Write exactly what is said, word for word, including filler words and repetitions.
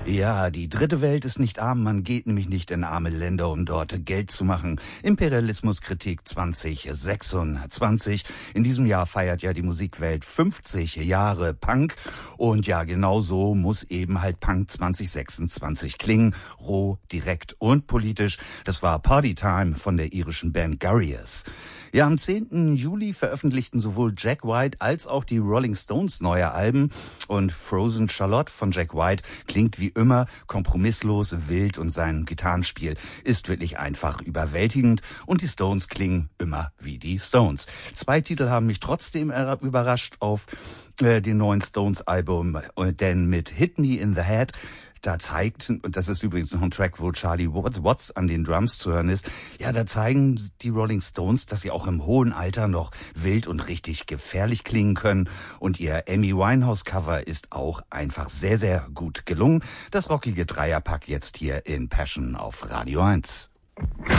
Ja, die dritte Welt ist nicht arm, man geht nämlich nicht in arme Länder, um dort Geld zu machen. Imperialismuskritik zwanzig sechsundzwanzig. In diesem Jahr feiert ja die Musikwelt fünfzig Jahre Punk. Und ja, genau so muss eben halt Punk zwanzig sechsundzwanzig klingen. Roh, direkt und politisch. Das war Partytime von der irischen Band Gurious. Ja, am zehnten Juli veröffentlichten sowohl Jack White als auch die Rolling Stones neue Alben. Und Frozen Charlotte von Jack White klingt wie immer kompromisslos, wild und sein Gitarrenspiel ist wirklich einfach überwältigend. Und die Stones klingen immer wie die Stones. Zwei Titel haben mich trotzdem überrascht auf äh, den neuen Stones-Album, denn mit Hit Me in the Head, da zeigt, und das ist übrigens noch ein Track, wo Charlie Watts an den Drums zu hören ist, ja, da zeigen die Rolling Stones, dass sie auch im hohen Alter noch wild und richtig gefährlich klingen können. Und ihr Amy Winehouse-Cover ist auch einfach sehr, sehr gut gelungen. Das rockige Dreierpack jetzt hier in Passion auf Radio eins.